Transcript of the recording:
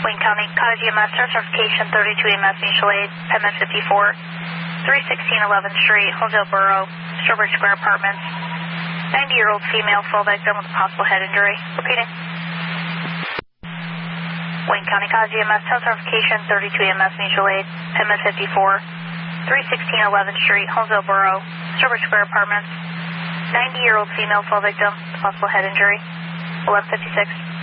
Wayne County, Cottage EMS, certification 32 EMS mutual aid, MS 54, 316 11th Street, Hillsdale Borough, Strawberry Square Apartments. 90-year-old female, full victim with a possible head injury. Repeating. Wayne County, Cottage EMS, certification 32 EMS mutual aid, MS 54, 316 11th Street, Hillsdale Borough, Strawberry Square Apartments. 90-year-old female, full victim with a possible head injury. 1156.